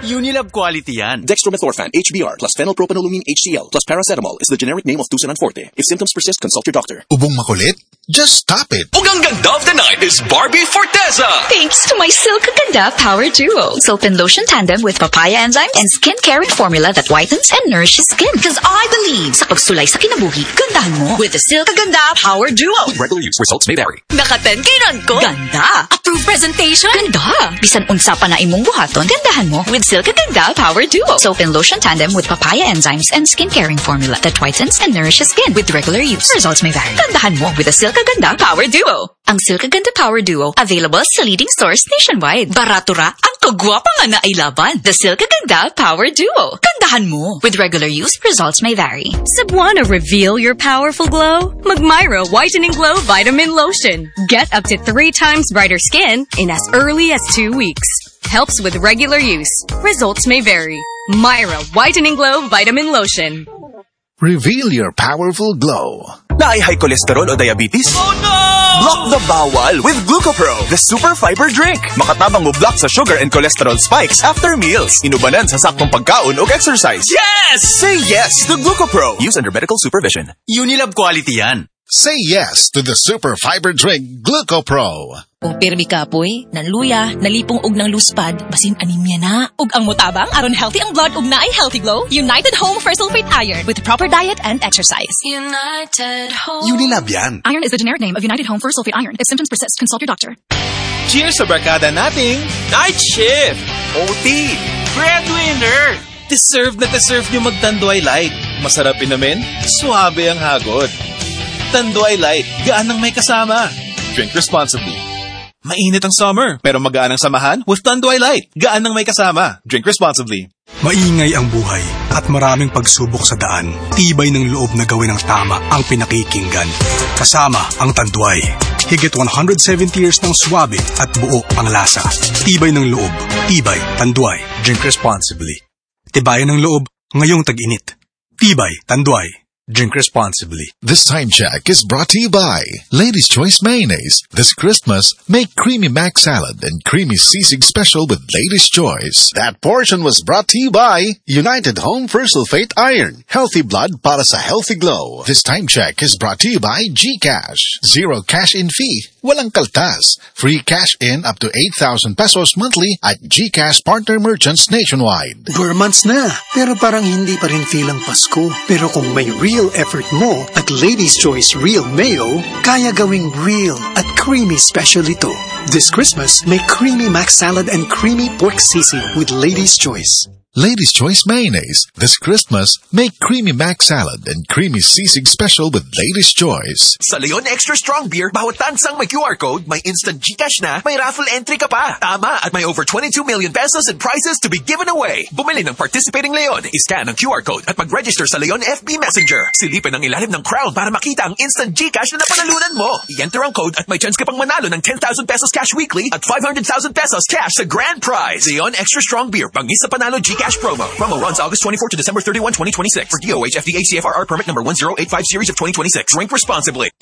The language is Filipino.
Unilab quality yan. Dextromethorphan HBr plus phenylpropanolamine HCl plus paracetamol is the generic name of Tusanan Forte. If symptoms persist, consult your doctor. Ubong makulit? Just stop it. Ang ganda of the night is Barbie Forteza. Thanks to my Silk Ganda Power Duo. Soap and lotion tandem with papaya enzymes and skin-caring formula that whitens and nourishes skin. Because I believe sa pagsulay sa kinabuhi, gandahan mo with the Silk Ganda Power Duo. With regular use, results may vary. Naka-10 kay ko. Ganda. Approved presentation. Ganda. Bisan unsa pa na imong buhaton, gandahan mo with Silk Ganda Power Duo. Soap and lotion tandem with papaya enzymes and skin-caring formula that whitens and nourishes skin. With regular use, results may vary. Gandahan mo with the Silk Ganda Power Duo. Ang Silk Ganda Power Duo, available sa leading stores nationwide. Barato ra ang kagwapa nga na ilaban. The Silk Ganda Power Duo. Gandahan mo. With regular use, results may vary. Wanna reveal your powerful glow? Magmyra Whitening Glow Vitamin Lotion. Get up to 3 times brighter skin in as early as 2 weeks. Helps with regular use. Results may vary. Myra Whitening Glow Vitamin Lotion. Reveal your powerful glow. Naay high cholesterol o diabetes? Oh no! Block the bawal with Glucopro, the super fiber drink. Makatabang mo block sa sugar and cholesterol spikes after meals. Inubanan sa saktong pagkaon o exercise. Yes! Say yes to Glucopro. Use under medical supervision. Unilab quality yan. Say yes to the super fiber drink Glucopro. Kung pirmi kapoy, nanluya, nalipong og ng luspad, basin anemia na. Ug ang mutabang aron healthy ang blood ug naay healthy glow, United Home for Sulfate Iron with proper diet and exercise. United Home. Unilab yan. Iron is the generic name of United Home for Sulfate Iron. If symptoms persist, consult your doctor. Cheers sa barkada nating Night shift! OT! Breadwinner! deserve na deserve nyo mag-Tanduay Light. Masarap inamin, suabe ang hagod. Tanduay Light, gaan ng may kasama. Drink responsibly. Mainit ang summer, pero magaan ang samahan with Tanduay Light. Gaan ng may kasama. Drink responsibly. Maingay ang buhay at maraming pagsubok sa daan. Tibay ng loob na gawin ang tama ang pinakikinggan. Kasama ang Tanduay. Higit 170 years ng swabe at buo ang lasa. Tibay ng loob. Tibay, Tanduay. Drink responsibly. Tibayan ng loob ngayong tag-init. Tibay, Tanduay. Drink responsibly. This time check is brought to you by Lady's Choice Mayonnaise. This Christmas, make Creamy Mac Salad and Creamy Sisig Special with Lady's Choice. That portion was brought to you by United Home for Sulfate Iron. Healthy blood para sa healthy glow. This time check is brought to you by GCash. Zero cash-in fee. Walang kaltas. Free cash-in up to 8,000 pesos monthly at GCash partner merchants nationwide. 4 months na, pero parang hindi pa rin feel ang Pasko. Pero kung may real effort mo at Lady's Choice Real Mayo, kaya gawing real at creamy special ito. This Christmas, make Creamy Mac Salad and Creamy Pork Sisig with Lady's Choice. Lady's Choice Mayonnaise. This Christmas, make Creamy Mac Salad and Creamy Sisig Special with Lady's Choice. Sa Leon Extra Strong Beer, bawat tansang may QR code, may instant GCash na, may raffle entry ka pa. Tama, at may over 22 million pesos in prizes to be given away. Bumili ng participating Leon, iscan ang QR code at mag-register sa Leon FB Messenger. Silipin ang ilalim ng crown para makita ang instant GCash na napanalunan mo. I-enter ang code at may chance ka pang manalo ng 10,000 pesos cash weekly at 500,000 pesos cash sa grand prize. Leon Extra Strong Beer, bangis sa panalo GCash promo. Promo runs August 24 to December 31, 2026 for DOH FDA CFRR permit number 1085 series of 2026. Drink responsibly.